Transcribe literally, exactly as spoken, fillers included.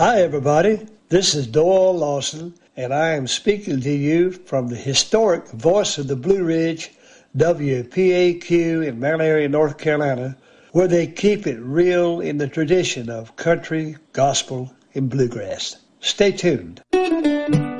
Hi, everybody. This is Doyle Lawson, and I am speaking to you from the historic Voice of the Blue Ridge, W P A Q in Mount Airy, North Carolina, where they keep it real in the tradition of country, gospel, and bluegrass. Stay tuned.